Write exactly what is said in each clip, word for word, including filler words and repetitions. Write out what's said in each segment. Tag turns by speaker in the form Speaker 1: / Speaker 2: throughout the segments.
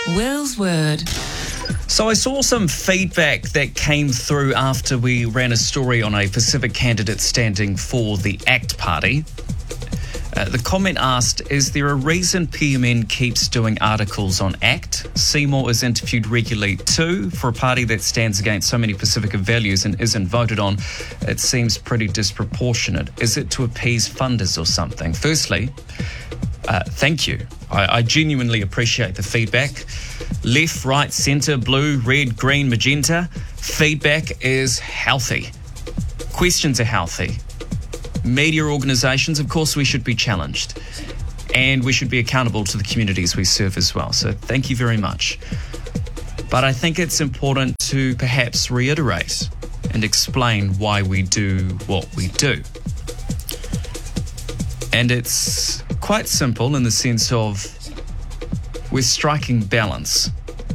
Speaker 1: Will's Word.
Speaker 2: So I saw some feedback that came through after we ran a story on a Pacific candidate standing for the ACT Party. Uh, the comment asked, is there a reason P M N keeps doing articles on ACT? Seymour is interviewed regularly too. For a party that stands against so many Pacifica values and isn't voted on, it seems pretty disproportionate. Is it to appease funders or something? Firstly, uh, thank you. I, I genuinely appreciate the feedback. Left, right, centre, blue, red, green, magenta. Feedback is healthy. Questions are healthy. Media organisations, of course, we should be challenged. And we should be accountable to the communities we serve as well. So thank you very much. But I think it's important to perhaps reiterate and explain why we do what we do. And it's quite simple in the sense of we're striking balance.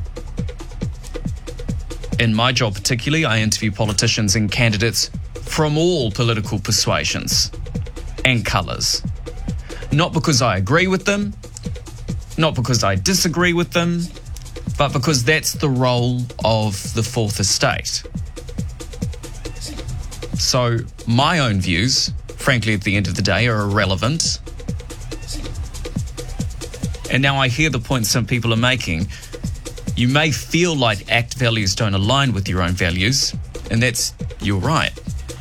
Speaker 2: In my job particularly, I interview politicians and candidates from all political persuasions and colours. Not because I agree with them, not because I disagree with them, but because that's the role of the Fourth Estate. So my own views, frankly, at the end of the day, are irrelevant. And now I hear the point some people are making. You may feel like ACT values don't align with your own values, and that's your right.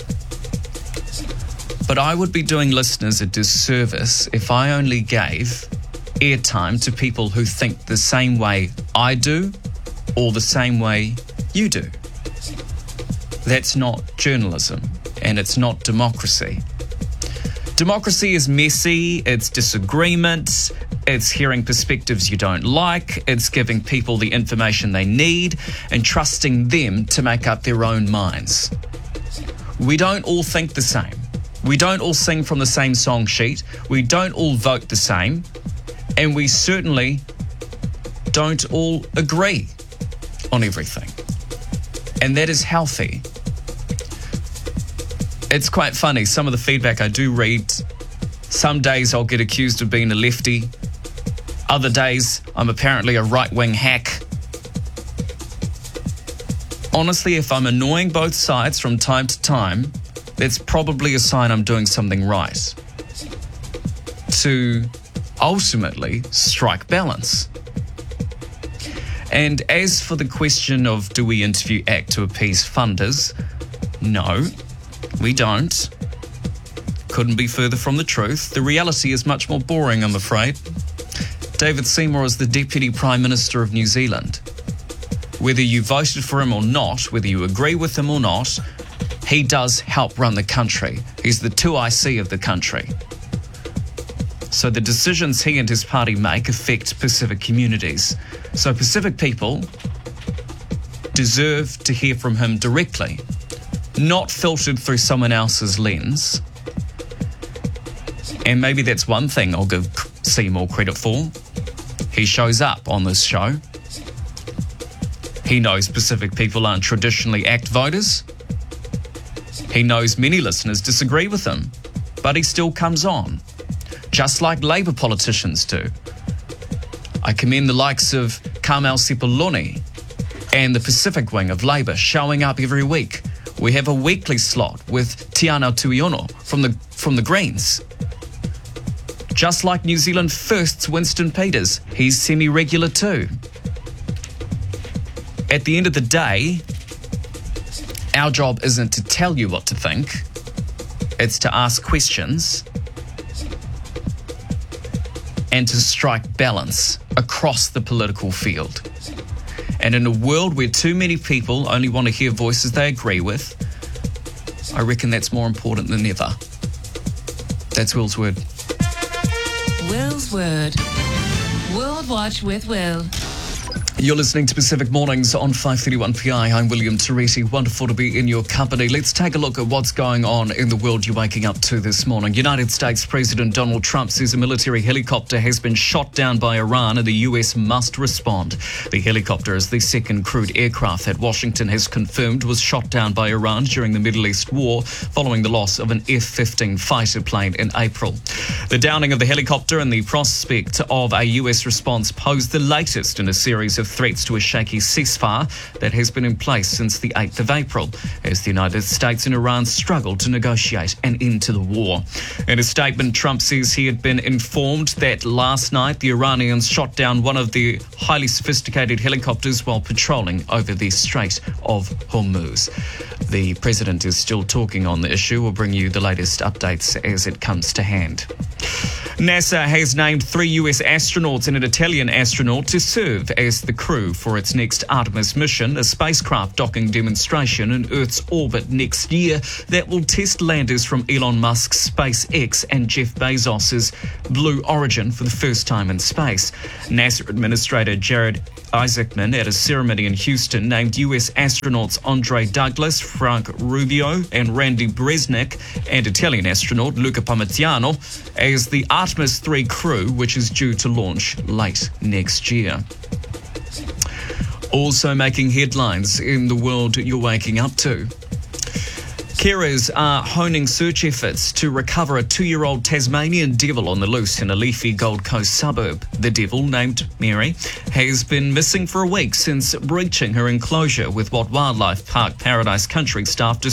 Speaker 2: But I would be doing listeners a disservice if I only gave airtime to people who think the same way I do or the same way you do. That's not journalism, and it's not democracy. Democracy is messy, it's disagreement, it's hearing perspectives you don't like, it's giving people the information they need and trusting them to make up their own minds. We don't all think the same. We don't all sing from the same song sheet. We don't all vote the same. And we certainly don't all agree on everything. And that is healthy. It's quite funny. Some of the feedback I do read, some days I'll get accused of being a lefty. Other days, I'm apparently a right-wing hack. Honestly, if I'm annoying both sides from time to time, that's probably a sign I'm doing something right. To ultimately strike balance. And as for the question of do we interview ACT to appease funders? No, we don't. Couldn't be further from the truth. The reality is much more boring, I'm afraid. David Seymour is the Deputy Prime Minister of New Zealand. Whether you voted for him or not, whether you agree with him or not, he does help run the country. He's the two I C of the country. So the decisions he and his party make affect Pacific communities. So Pacific people deserve to hear from him directly, not filtered through someone else's lens. And maybe that's one thing I'll give Seymour credit for. He shows up on this show. He knows Pacific people aren't traditionally ACT voters. He knows many listeners disagree with him, but he still comes on, just like Labour politicians do. I commend the likes of Carmel Sepuloni and the Pacific wing of Labour showing up every week. We have a weekly slot with Tiana Tuiono from the from the Greens. Just like New Zealand First's Winston Peters, he's semi-regular too. At the end of the day, our job isn't to tell you what to think, it's to ask questions and to strike balance across the political field. And in a world where too many people only want to hear voices they agree with, I reckon that's more important than ever. That's Will's Word.
Speaker 1: Will's Word. World Watch with Will.
Speaker 2: You're listening to Pacific Mornings on five thirty-one P I. I'm William Toretti. Wonderful to be in your company. Let's take a look at what's going on in the world you're waking up to this morning. United States President Donald Trump says a military helicopter has been shot down by Iran and the U S must respond. The helicopter is the second crewed aircraft that Washington has confirmed was shot down by Iran during the Middle East war following the loss of an F fifteen fighter plane in April. The downing of the helicopter and the prospect of a U S response pose the latest in a series of threats to a shaky ceasefire that has been in place since the eighth of April, as the United States and Iran struggle to negotiate an end to the war. In a statement, Trump says he had been informed that last night the Iranians shot down one of the highly sophisticated helicopters while patrolling over the Strait of Hormuz. The president is still talking on the issue. We'll bring you the latest updates as it comes to hand. NASA has named three U S astronauts and an Italian astronaut to serve as the crew for its next Artemis mission, a spacecraft docking demonstration in Earth's orbit next year that will test landers from Elon Musk's SpaceX and Jeff Bezos's Blue Origin for the first time in space. NASA Administrator Jared Isaacman at a ceremony in Houston named U S astronauts Andre Douglas, Frank Rubio and Randy Bresnik and Italian astronaut Luca Palmitiano as the Artemis three crew, which is due to launch late next year. Also making headlines in the world you're waking up to. Carers are honing search efforts to recover a two-year-old Tasmanian devil on the loose in a leafy Gold Coast suburb. The devil, named Mary, has been missing for a week since breaching her enclosure with what Wildlife Park Paradise Country staff